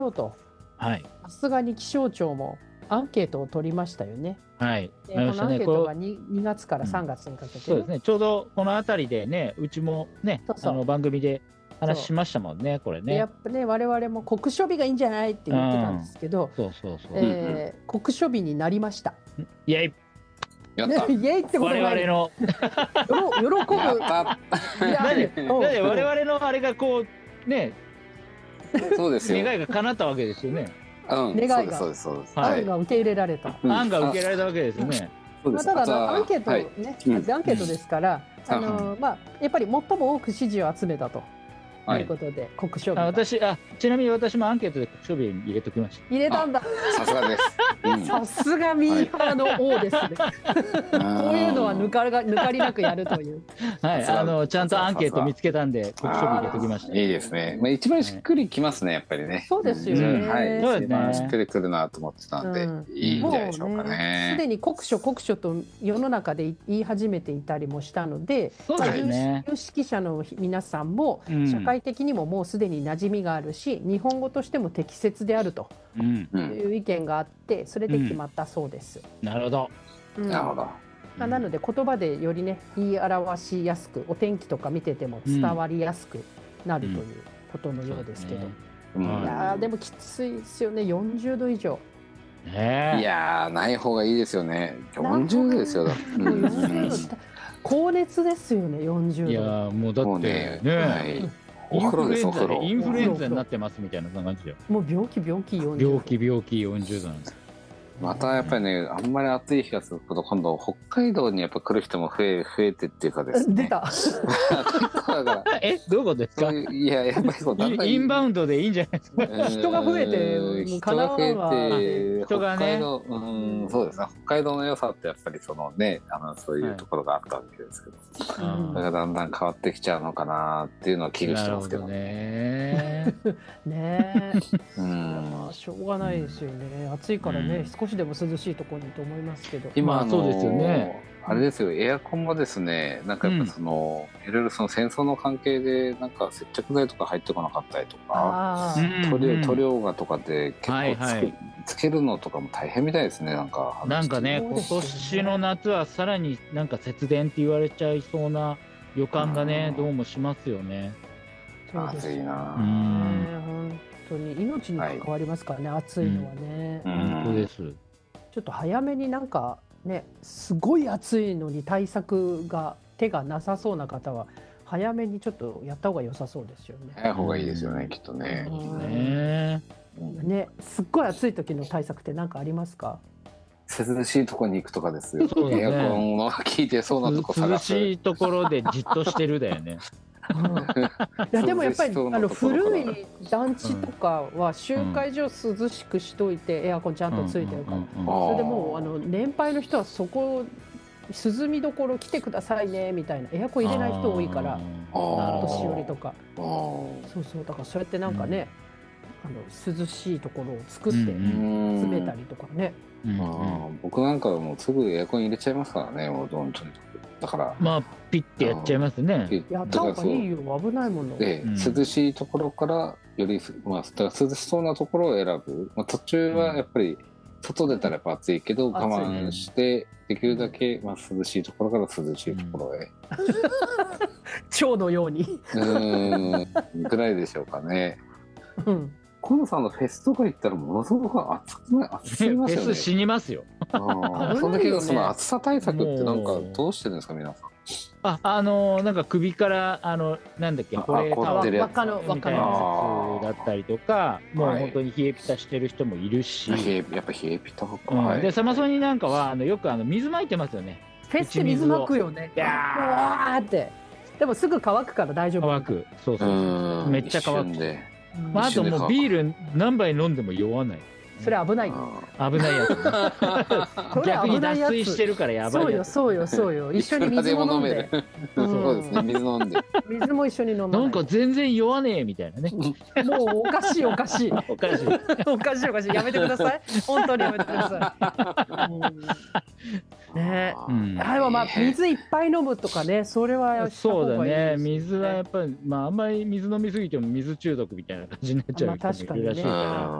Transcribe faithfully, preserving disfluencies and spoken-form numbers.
うと。 はい。 さすがに気象庁もアンケートを取りましたよね。 はい。 でこのアンケートが 2, 2月からさんがつにかけて、ね、 そうですね。ちょうどこのあたりでね、うちもね、 そうそうあの番組で話しましたもんね、これね。 やっぱね、我々も酷暑日がいいんじゃないって言ってたんですけど、 そうそうそう。 えー、酷暑日になりました。 イエイ。 やった。 イエイってことない。 我々の喜ぶ。 やった。 いやだって我々のあれがこうね、 そうですよ。 願いが叶ったわけですよね。 うん、 願いがそうですそうです。 案が受け入れられた。 案が受けられたわけですよね。 まあ、ただあのアンケートね、アンケートですから、あのまあやっぱり最も多く支持を集めたということで、酷暑日。 私あちなみに私もアンケートで酷暑日入れときました。 入れたんだ。 さすがです。 さすがミーハーの王ですね。こういうのは抜かが抜かりなくやるという。 はい、あのちゃんとアンケート見つけたんで酷暑日入れときました。 いいですね。まあ一番しっくりきますね、やっぱりね。 そうですよね。 はい、 そうですね。 しっくりくるなと思ってたんで、いいんじゃないでしょうかね。 すでに酷暑酷暑と世の中で言い始めていたりもしたので、 そうですね。 有識者の皆さんも社会的にももうすでに馴染みがあるし、日本語としても適切であるという意見があって、それで決まったそうです。 うん、なるほど。 うん、 なるほど。 まあ、なので言葉でよりね言い表しやすく、お天気とか見てても伝わりやすくなるということのようですけど、うんうん、いやでもきついですよね、よんじゅうど以上。 ね、 いやーない方がいいですよね。よんじゅうどですよ。 高熱ですよね、よんじゅうど。 いやもうだってね、はい、 お風呂ですお風呂。 インフルエンザになってますみたいな感じで。 もう病気病気よんじゅうど。 病気病気よんじゅうどなんです。 またやっぱりね、あんまり暑い日が続くと今度北海道にやっぱ来る人も増え増えてっていうかですね。 出た。 だからえどういうことですか。 いややっぱりそうだんだんインバウンドでいいんじゃないですか。 人が増えて人が増えて人がね、 うんそうですね。北海道の良さってやっぱりそのね、あのそういうところがあったわけですけど、それがだんだん変わってきちゃうのかなっていうのは危惧してますけどね。ねえ。うん。しょうがないですよね。暑いからね、少しでも涼しいところにと思いますけど。 今そうですよね。あれですよ、エアコンもですね、なんかやっぱその、うん、いろいろその戦争の関係でなんか接着剤とか入ってこなかったりとか、塗料塗料がとかで結構つけ、はいはい、つけるのとかも大変みたいですね。なんかなんかね、今年の夏はさらになんか節電って言われちゃいそうな予感がね、どうもしますよね。 暑いな。 本当に命に関わりますからね、はい、暑いのはね。 本当です。 ちょっと早めになんかね、すごい暑いのに対策が手がなさそうな方は早めにちょっとやった方が良さそうですよね。 早い方がいいですよね、きっとね。 ねね、すっごい暑い時の対策って何かありますか？ 涼しいところに行くとかですよ。ね、エアコンの効いてそうなとこ探す。 涼しいところでじっとしてるだよね。 うん、いやでもやっぱりあの古い団地とかは集会所を涼しくしといて、エアコンちゃんとついてるから、それでもうあの年配の人はそこ涼みどころ来てくださいねみたいな、エアコン入れない人多いから、年寄りとか、そうそう、だからそうやってなんかね、あの涼しいところを作って詰めたりとかね。 僕なんかはもうすぐエアコン入れちゃいますからね、もう本当に。だからまあピッてやっちゃいますね。 やった方がいいよ、危ないもの。 で、涼しいところからより、まあ、涼しそうなところを選ぶ。まあ、途中はやっぱり外出たらやっぱ暑いけど我慢してできるだけ、まあ、涼しいところから涼しいところへ。 蝶のように。 うんぐらいでしょうかね。うん。河野さんのフェスとか行ったらものすごく暑くない、暑すぎますよね。 フェス死にますよ。 あその時のその暑さ対策ってなんかどうしてるんですか皆さん。 あ、あのー、なんか首からあのなんだっけ保冷タワー若の若のだったりとか、もう本当に冷えピタしてる人もいるし、 はい、やっぱ冷えピタか、 うん、はい、でサマソニなんかはあのよくあの水まいてますよね。 フェスで水まくよね。いやーってでもすぐ乾くから大丈夫。 乾く。そうそうそう、めっちゃ乾く。まあ、あともうビール何杯飲んでも酔わない。 それ危ない。 危ないやつ。逆に脱水してるからやばいやつ。 そうよそうよそうよ。一緒に水も飲んで。 そうですね、水飲んで。 水も一緒に飲んで。 なんか全然酔わねえみたいなね。 もうおかしいおかしい。 おかしい。 おかしいおかしい。やめてください。本当にやめてください。ね。あれはまあ水いっぱい飲むとかね、それはそうだね。水はやっぱりまああんまり水飲みすぎても水中毒みたいな感じになっちゃう人もいるらしいから。